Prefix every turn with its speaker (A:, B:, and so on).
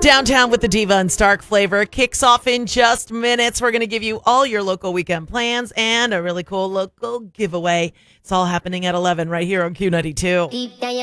A: Downtown with the Diva and Stark flavor kicks off in just minutes. We're going to give you all your local weekend plans and a really cool local giveaway. It's all happening at 11 right here on Q92.